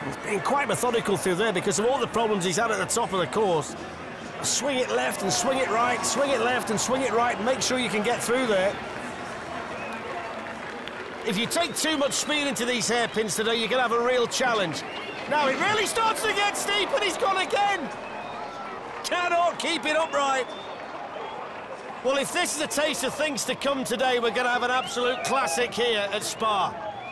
He's been quite methodical through there because of all the problems he's had at the top of the course. Swing it left and swing it right, swing it left and swing it right, and make sure you can get through there. If you take too much speed into these hairpins today, you're going to have a real challenge. Now it really starts to get steep, and he's gone again. Cannot keep it upright. Well, if this is a taste of things to come today, we're going to have an absolute classic here at Spa.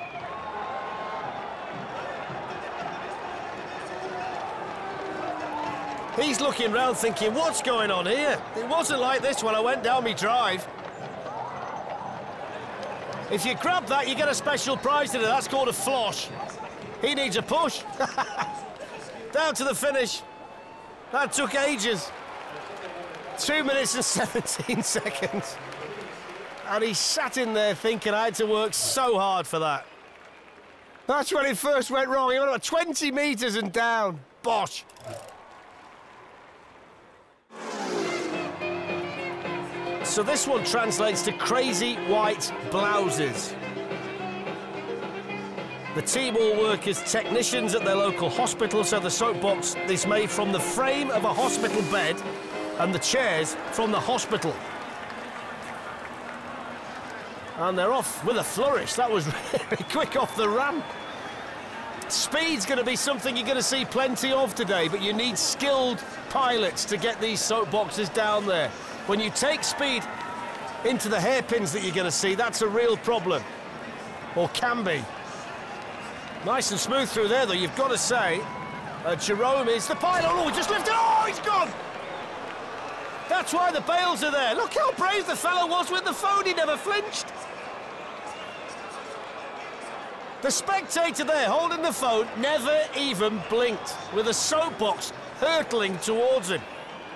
He's looking round thinking, what's going on here? It wasn't like this when I went down my drive. If you grab that, you get a special prize today. That's called a flosh. He needs a push. Down to the finish. That took ages. 2 minutes and 17 seconds. And he sat in there thinking I had to work so hard for that. That's when it first went wrong. He went about 20 metres and down. Bosh. So this one translates to crazy white blouses. The team all work as technicians at their local hospital, so the soapbox is made from the frame of a hospital bed and the chairs from the hospital. And they're off with a flourish. That was really quick off the ramp. Speed's going to be something you're going to see plenty of today, but you need skilled pilots to get these soapboxes down there. When you take speed into the hairpins that you're going to see, that's a real problem. Or can be. Nice and smooth through there, though, you've got to say. Jerome is the pilot. Oh, he just lifted. Oh, he's gone! That's why the bails are there. Look how brave the fellow was with the phone. He never flinched. The spectator there holding the phone never even blinked, with a soapbox hurtling towards him.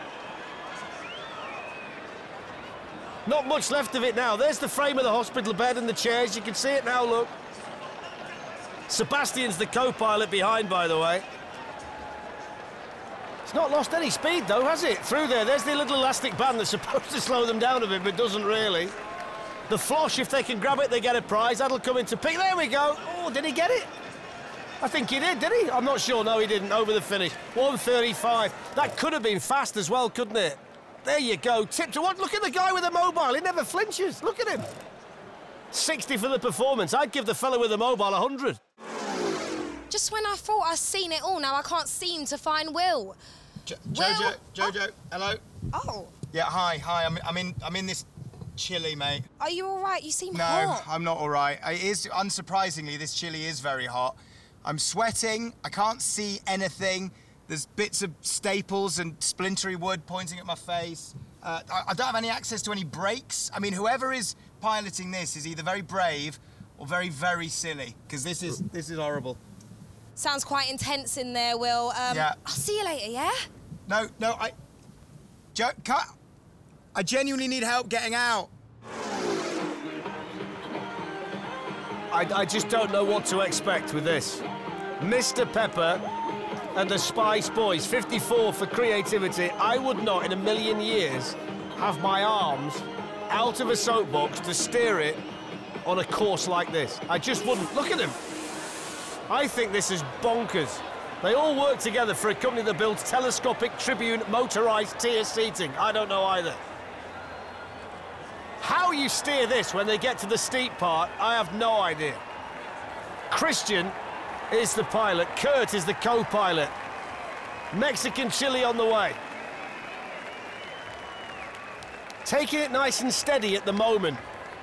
Not much left of it now. There's the frame of the hospital bed and the chairs. You can see it now, look. Sebastian's the co-pilot behind, by the way. It's not lost any speed, though, has it? Through there, there's the little elastic band that's supposed to slow them down a bit, but doesn't really. The flosh, if they can grab it, they get a prize. That'll come into pick. There we go. Oh, did he get it? I think he did he? I'm not sure. No, he didn't. Over the finish. 1:35. That could have been fast as well, couldn't it? There you go. Tip to what? Look at the guy with the mobile. He never flinches. Look at him. 60 for the performance. I'd give the fella with the mobile 100. Just when I thought I'd seen it all, now I can't seem to find Will. Jojo, hello. Oh. Yeah, hi. I'm in this chilly, mate. Are you all right? You seem hot. No, I'm not all right. It is, unsurprisingly, this chili is very hot. I'm sweating. I can't see anything. There's bits of staples and splintery wood pointing at my face. I don't have any access to any brakes. I mean, whoever is piloting this is either very brave or very, very silly, because this is horrible. Sounds quite intense in there, Will. Yeah. I'll see you later, yeah? No, I genuinely need help getting out. I just don't know what to expect with this. Mr. Pepper and the Spice Boys, 54 for creativity. I would not, in a million years, have my arms out of a soapbox to steer it on a course like this. I just wouldn't. Look at them. I think this is bonkers. They all work together for a company that builds telescopic tribune motorised tier seating. I don't know either. How you steer this when they get to the steep part, I have no idea. Christian is the pilot. Kurt is the co-pilot. Mexican chili on the way. Taking it nice and steady at the moment.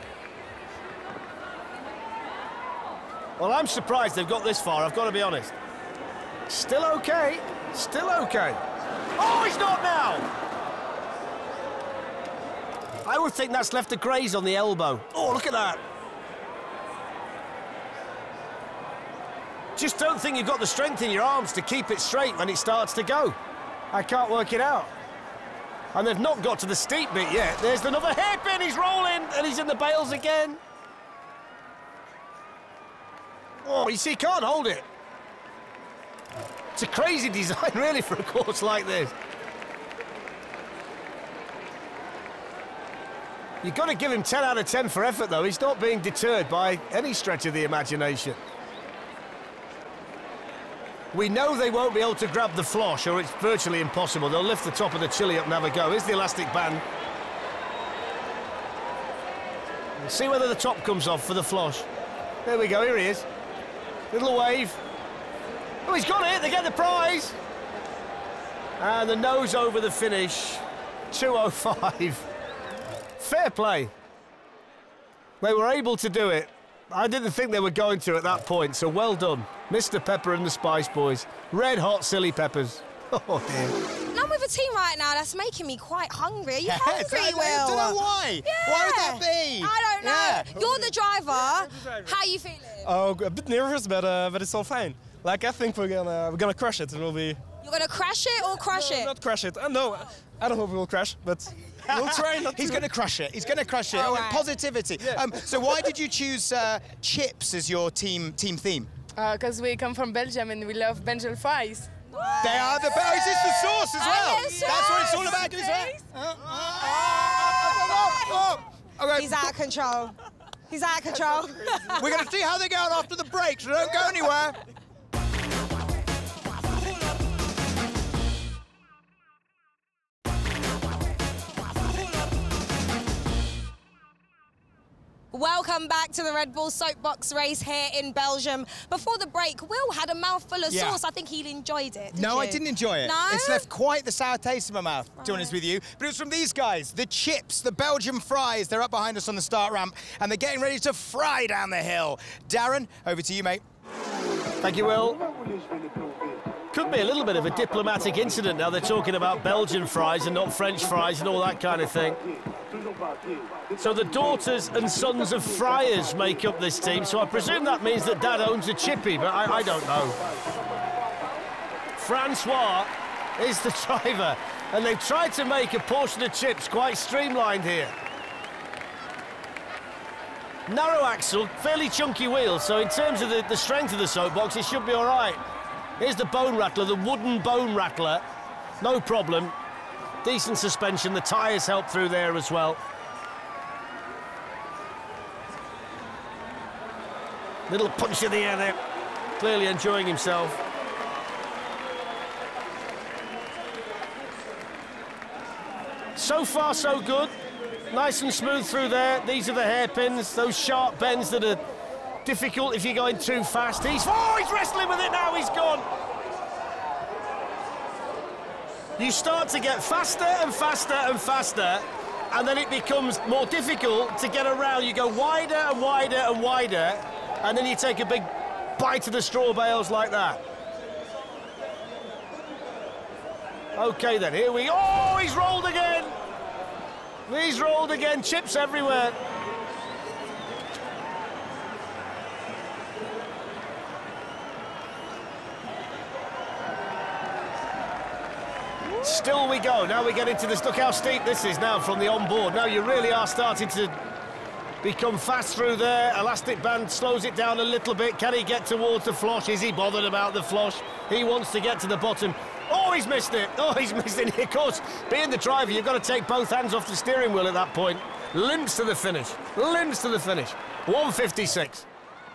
Well, I'm surprised they've got this far, I've got to be honest. Still okay. Still okay. Oh, he's not now! I would think that's left a graze on the elbow. Oh, look at that. Just don't think you've got the strength in your arms to keep it straight when it starts to go. I can't work it out. And they've not got to the steep bit yet. There's another hairpin, he's rolling, and he's in the bails again. Oh, you see, he can't hold it. It's a crazy design, really, for a course like this. You've got to give him 10 out of 10 for effort, though. He's not being deterred by any stretch of the imagination. We know they won't be able to grab the flosh, or it's virtually impossible. They'll lift the top of the chili up and have a go. Here's the elastic band. See whether the top comes off for the flosh. There we go, here he is. Little wave. Oh, he's got it, they get the prize. And the nose over the finish, 2:05. Fair play. They were able to do it. I didn't think they were going to at that point, so well done. Mr. Pepper and the Spice Boys. Red hot Silly Peppers. Oh, dear. I'm with a team right now that's making me quite hungry. Are you hungry, I Will? don't know why. Yeah. Why would that be? I don't know. Yeah. You're the driver. How are you feeling? Oh, a bit nervous, but it's all fine. Like, I think we're gonna crush it. It will be... You're going to crash it or crush it? Not crash it. No, I don't hope we will crash, but we'll try not to. He's going to crush it. He's going to crush it. All Oh, right. positivity. Yeah. So why did you choose chips as your team theme? Because we come from Belgium and we love Belgian fries. They are the best. Is this the sauce as well? yes, That's what it's all yes. about, isn't it? Okay. He's out of control. He's out of control. We're going to see how they go after the break, so don't go anywhere. Welcome back to the Red Bull Soapbox race here in Belgium. Before the break, Will had a mouthful of Yeah. sauce. I think he enjoyed it. No, I you? didn't enjoy it. No? It's left quite the sour taste in my mouth, to be honest with you. But it was from these guys, the chips, the Belgian fries. They're up behind us on the start ramp, and they're getting ready to fry down the hill. Darren, over to you, mate. Thank you, Will. Could be a little bit of a diplomatic incident now. They're talking about Belgian fries and not French fries and all that kind of thing. So the daughters and sons of friars make up this team, so I presume that means that Dad owns a chippy, but I don't know. Francois is the driver, and they've tried to make a portion of chips quite streamlined here. Narrow axle, fairly chunky wheels, so in terms of the strength of the soapbox, it should be all right. Here's the bone rattler, the wooden bone rattler. No problem. Decent suspension, the tyres help through there as well. Little punch in the air there. Clearly enjoying himself. So far, so good. Nice and smooth through there. These are the hairpins, those sharp bends that are difficult if you're going too fast. He's wrestling with it now, he's gone. You start to get faster and faster and faster, and then it becomes more difficult to get around. You go wider and wider and wider, and then you take a big bite of the straw bales like that. Okay then, here we go. Oh, he's rolled again. He's rolled again, chips everywhere. Still we go. Now we get into this. Look how steep this is now from the onboard. Now you really are starting to become fast through there. Elastic band slows it down a little bit. Can he get towards the flosh? Is he bothered about the flosh? He wants to get to the bottom. Oh, he's missed it. Oh, he's missed it. Of course, being the driver, you've got to take both hands off the steering wheel at that point. Limps to the finish. Limps to the finish. 1:56.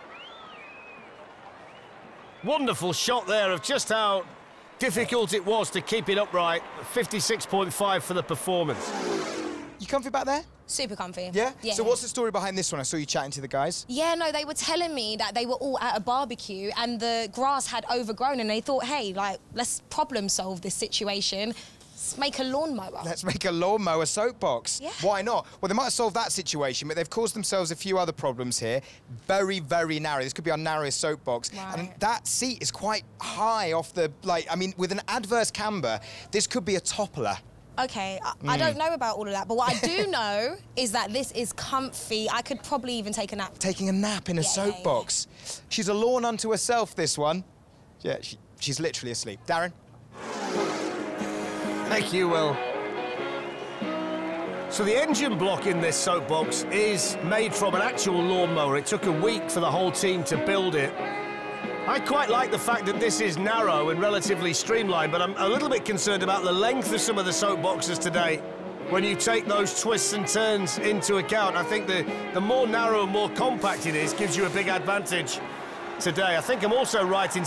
Wonderful shot there of just how difficult it was to keep it upright. 56.5 for the performance. You comfy back there? Super comfy. Yeah? Yeah. So what's the story behind this one? I saw you chatting to the guys. Yeah, no, they were telling me that they were all at a barbecue and the grass had overgrown and they thought, hey, like, let's problem solve this situation. Let's make a lawnmower. Let's make a lawnmower soapbox. Yeah. Why not? Well, they might have solved that situation, but they've caused themselves a few other problems here. Very, very narrow. This could be our narrowest soapbox. Right. And that seat is quite high off the, I mean, with an adverse camber, this could be a toppler. Okay, I don't know about all of that, but what I do know is that this is comfy. I could probably even take a nap. Taking a nap in a Yeah. soapbox. She's a lawn unto herself, this one. Yeah, she's literally asleep. Darren? Thank you, Will. So the engine block in this soapbox is made from an actual lawnmower. It took a week for the whole team to build it. I quite like the fact that this is narrow and relatively streamlined, but I'm a little bit concerned about the length of some of the soapboxes today. When you take those twists and turns into account, I think the more narrow and more compact it is gives you a big advantage today. I think I'm also right in